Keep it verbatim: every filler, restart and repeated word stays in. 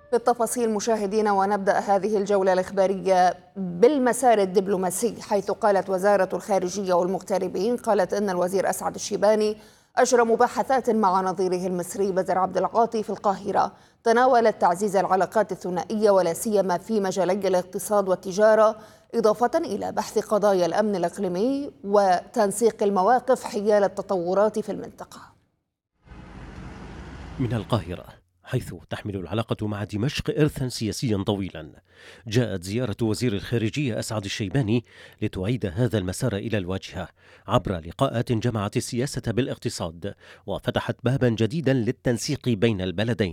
بالتفاصيل مشاهدينا، ونبدأ هذه الجولة الإخبارية بالمسار الدبلوماسي، حيث قالت وزارة الخارجية والمغتربين قالت أن الوزير أسعد الشيباني أجرى مباحثات مع نظيره المصري بدر عبد العاطي في القاهرة، تناولت تعزيز العلاقات الثنائية ولا سيما في مجالي الاقتصاد والتجارة، إضافة إلى بحث قضايا الأمن الإقليمي وتنسيق المواقف حيال التطورات في المنطقة. من القاهرة، حيث تحمل العلاقة مع دمشق إرثا سياسيا طويلا، جاءت زيارة وزير الخارجية أسعد الشيباني لتعيد هذا المسار إلى الواجهة عبر لقاءات جمعت السياسة بالاقتصاد وفتحت بابا جديدا للتنسيق بين البلدين.